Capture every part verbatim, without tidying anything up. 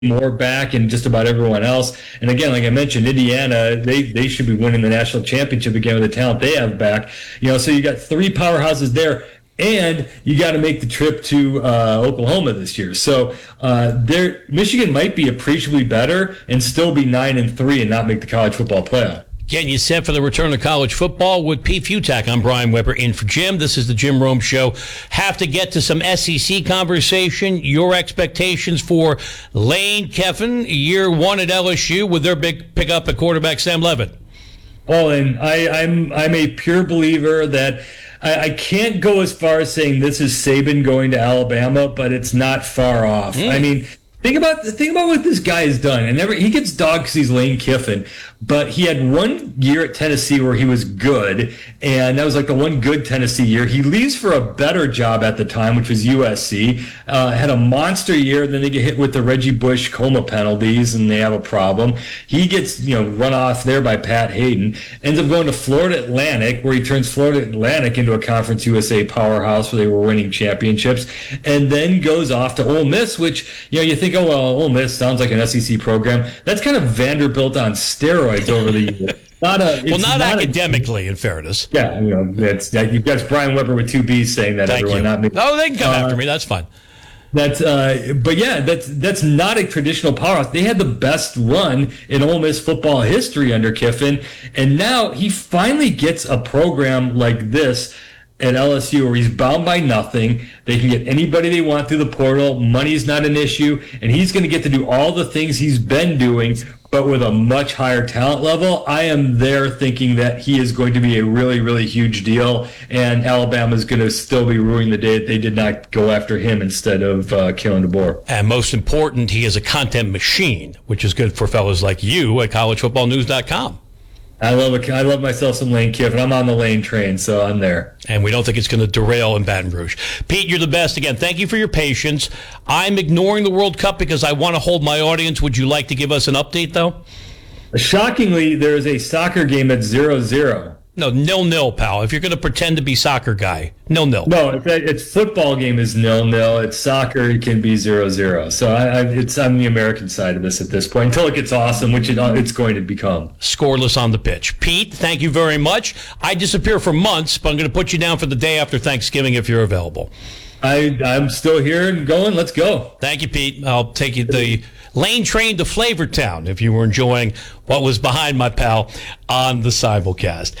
more back and just about everyone else. And again, like I mentioned, Indiana, they they should be winning the national championship again with the talent they have back. You know, so you got three powerhouses there, and you got to make the trip to uh, Oklahoma this year. So uh, there, Michigan might be appreciably better and still be nine and three and not make the college football playoff. Getting you set for the return of college football with Pete Fiutak. I'm Brian Weber in for Jim. This is the Jim Rome Show. Have to get to some S E C conversation. Your expectations for Lane Kiffin, year one at L S U with their big pickup at quarterback Sam Levitt. Oh, and I, I'm I'm a pure believer that I, I can't go as far as saying this is Saban going to Alabama, but it's not far off. Mm. I mean, think about think about what this guy has done. And never, he gets dogged because he's Lane Kiffin, but he had one year at Tennessee where he was good, and that was like the one good Tennessee year. He leaves for a better job at the time, which was U S C. Uh, had a monster year, then they get hit with the Reggie Bush coma penalties, and they have a problem. He gets you know run off there by Pat Hayden. Ends up going to Florida Atlantic, where he turns Florida Atlantic into a Conference U S A powerhouse where they were winning championships, and then goes off to Ole Miss, which you know you think, oh well, Ole Miss sounds like an S E C program. That's kind of Vanderbilt on steroids over the years. Not a, well, not, not academically, a, in fairness. Yeah, you know, that's that, you've got Brian Weber with two B's saying that. Thank everyone, you. Not me. Oh, they can come uh, after me. That's fine. That's, uh, but yeah, that's that's not a traditional powerhouse. They had the best run in Ole Miss football history under Kiffin, and now he finally gets a program like this at L S U where he's bound by nothing. They can get anybody they want through the portal. Money's not an issue, and he's going to get to do all the things he's been doing, but with a much higher talent level. I am there thinking that he is going to be a really, really huge deal, and Alabama is going to still be ruining the day that they did not go after him instead of uh, Kalen DeBoer. And most important, he is a content machine, which is good for fellas like you at college football news dot com. I love it. I love myself some Lane Kiffin. I'm on the Lane train, so I'm there. And we don't think it's going to derail in Baton Rouge. Pete, you're the best. Again, thank you for your patience. I'm ignoring the World Cup because I want to hold my audience. Would you like to give us an update, though? Shockingly, there is a soccer game at zero zero. No, nil-nil, pal. If you're going to pretend to be soccer guy, nil-nil. No, it's, it's football game is nil-nil. It's soccer, it can be zero zero. So I, I, it's on the American side of this at this point until it gets awesome, which it, it's going to become. Scoreless on the pitch. Pete, thank you very much. I disappear for months, but I'm going to put you down for the day after Thanksgiving if you're available. I, I'm still here and going. Let's go. Thank you, Pete. I'll take you the Lane train to Flavortown if you were enjoying what was behind my pal on the Simulcast.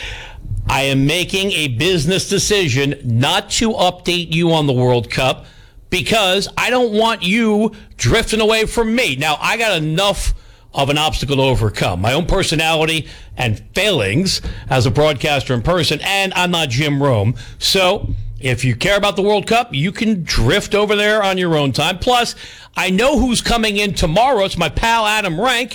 I am making a business decision not to update you on the World Cup because I don't want you drifting away from me. Now, I got enough of an obstacle to overcome. My own personality and failings as a broadcaster in person, and I'm not Jim Rome. So if you care about the World Cup, you can drift over there on your own time. Plus, I know who's coming in tomorrow. It's my pal Adam Rank.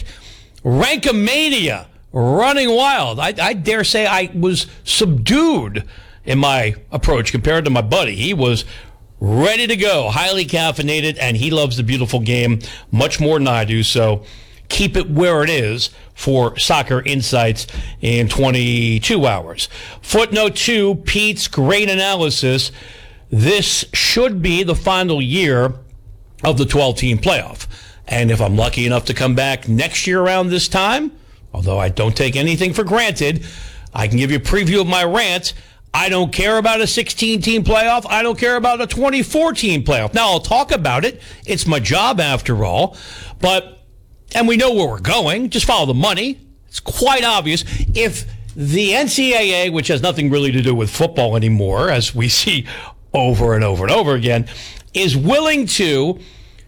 Rankamania. Running wild. I, I dare say I was subdued in my approach compared to my buddy. He was ready to go, highly caffeinated, and he loves the beautiful game much more than I do. So keep it where it is for Soccer Insights in twenty-two hours. Footnote two, Pete's great analysis. This should be the final year of the twelve-team playoff. And if I'm lucky enough to come back next year around this time, although I don't take anything for granted, I can give you a preview of my rant. I don't care about a sixteen-team playoff. I don't care about a twenty-four-team playoff. Now, I'll talk about it. It's my job, after all. But, and we know where we're going. Just follow the money. It's quite obvious. If the N C double A, which has nothing really to do with football anymore, as we see over and over and over again, is willing to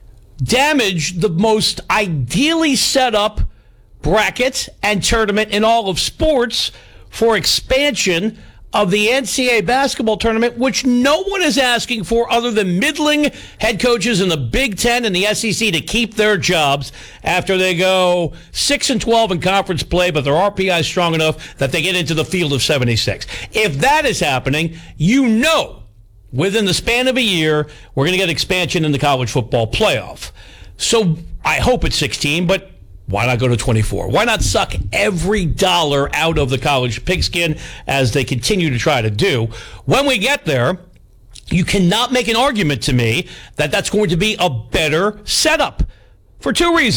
damage the most ideally set up bracket and tournament in all of sports for expansion of the N C double A basketball tournament, which no one is asking for other than middling head coaches in the Big Ten and the S E C to keep their jobs after they go six and twelve in conference play, but their R P I is strong enough that they get into the field of seventy-six. If that is happening, you know within the span of a year, we're going to get expansion in the college football playoff. So I hope it's sixteen, but why not go to twenty-four? Why not suck every dollar out of the college pigskin as they continue to try to do? When we get there, you cannot make an argument to me that that's going to be a better setup. for two reasons.